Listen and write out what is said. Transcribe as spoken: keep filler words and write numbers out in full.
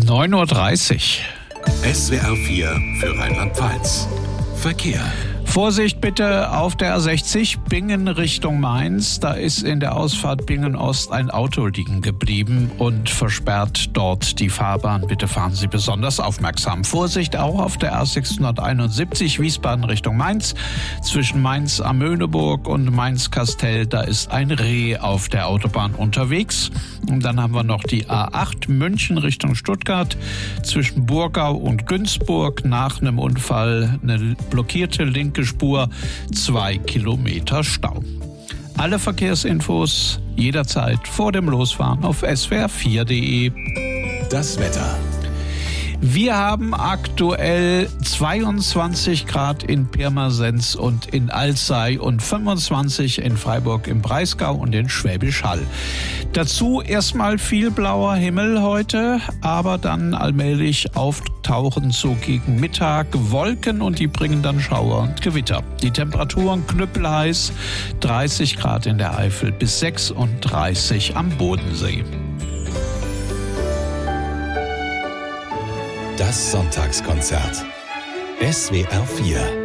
neun Uhr dreißig. S W R vier für Rheinland-Pfalz. Verkehr. Vorsicht bitte auf der A sechzig, Bingen Richtung Mainz. Da ist in der Ausfahrt Bingen-Ost ein Auto liegen geblieben und versperrt dort die Fahrbahn. Bitte fahren Sie besonders aufmerksam. Vorsicht auch auf der A sechshunderteinundsiebzig, Wiesbaden Richtung Mainz. Zwischen Mainz am Möhneburg und Mainz-Kastel, da ist ein Reh auf der Autobahn unterwegs. Und dann haben wir noch die A acht, München Richtung Stuttgart. Zwischen Burgau und Günzburg nach einem Unfall eine blockierte linke Spur, zwei Kilometer Stau. Alle Verkehrsinfos jederzeit vor dem Losfahren auf S W R vier Punkt de. Das Wetter. Wir haben aktuell zweiundzwanzig Grad in Pirmasens und in Alzey und fünfundzwanzig in Freiburg im Breisgau und in Schwäbisch Hall. Dazu erstmal viel blauer Himmel heute, aber dann allmählich auftauchen so gegen Mittag Wolken und die bringen dann Schauer und Gewitter. Die Temperaturen knüppelheiß, dreißig Grad in der Eifel bis sechsunddreißig am Bodensee. Das Sonntagskonzert. S W R vier